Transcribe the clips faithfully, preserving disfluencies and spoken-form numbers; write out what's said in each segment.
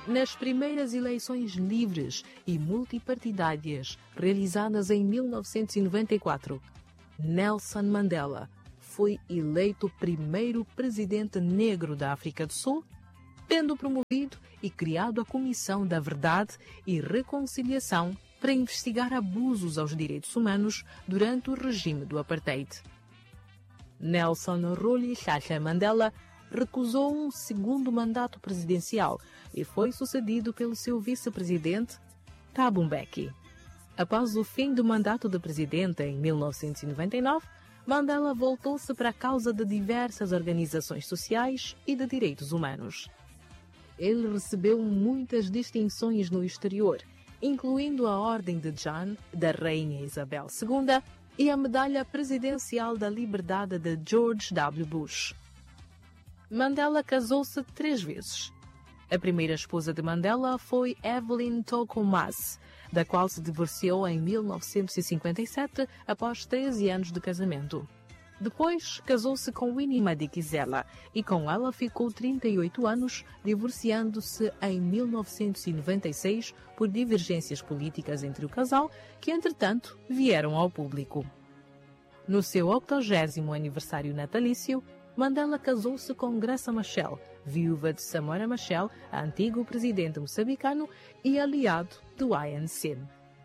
Nas primeiras eleições livres e multipartidárias realizadas em mil novecentos e noventa e quatro, Nelson Mandela foi eleito o primeiro presidente negro da África do Sul, tendo promovido e criado a Comissão da Verdade e Reconciliação para investigar abusos aos direitos humanos durante o regime do apartheid. Nelson Rolihlahla Mandela recusou um segundo mandato presidencial e foi sucedido pelo seu vice-presidente, Thabo Mbeki. Após o fim do mandato de presidente em mil novecentos e noventa e nove, Mandela voltou-se para a causa de diversas organizações sociais e de direitos humanos. Ele recebeu muitas distinções no exterior, incluindo a Ordem de John, da Rainha Isabel segunda, e a Medalha Presidencial da Liberdade de George W. Bush. Mandela casou-se três vezes. A primeira esposa de Mandela foi Evelyn Tokomas, da qual se divorciou em mil novecentos e cinquenta e sete após treze anos de casamento. Depois, casou-se com Winnie Madikizela e com ela ficou trinta e oito anos, divorciando-se em mil novecentos e noventa e seis por divergências políticas entre o casal, que entretanto vieram ao público. No seu octogésimo aniversário natalício, Mandela casou-se com Graça Machel, viúva de Samora Machel, antigo presidente moçambicano e aliado do A N C.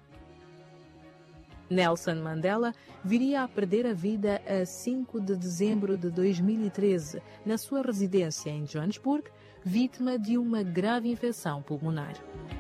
Nelson Mandela viria a perder a vida a cinco de dezembro de dois mil e treze, na sua residência em Joanesburgo, vítima de uma grave infecção pulmonar.